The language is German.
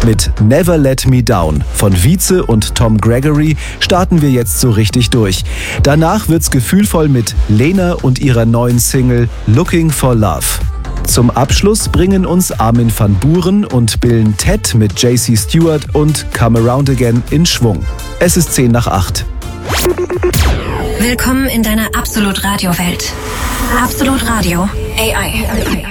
Mit Never Let Me Down von Vize und Tom Gregory starten wir jetzt so richtig durch. Danach wird's gefühlvoll mit Lena und ihrer neuen Single Looking for Love. Zum Abschluss bringen uns Armin van Buuren und Bill Ted mit JC Stewart und Come Around Again in Schwung. Es ist 7:50. Willkommen in deiner Absolut Radio Welt. Absolut Radio AI.